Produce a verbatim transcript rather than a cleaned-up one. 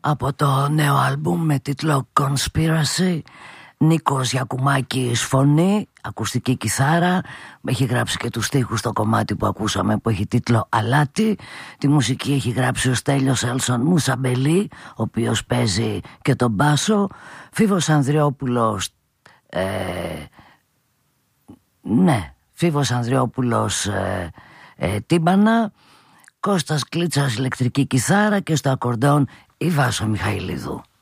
από το νέο άλμπουμ με τίτλο Conspiracy. Νίκος Γιακουμάκης φωνή, ακουστική κιθάρα. Έχει γράψει και τους στίχους στο κομμάτι που ακούσαμε που έχει τίτλο Αλάτι. Τη μουσική έχει γράψει ο Στέλιος Έλσον Μουσαμπελή, ο οποίος παίζει και τον μπάσο. Φίβος Ανδριόπουλος ε, Ναι, Φίβος Ανδριόπουλος ε, ε, τύμπανα. Κώστας Κλίτσας ηλεκτρική κιθάρα και στο ακορντεόν η Βάσο Μιχαηλίδου.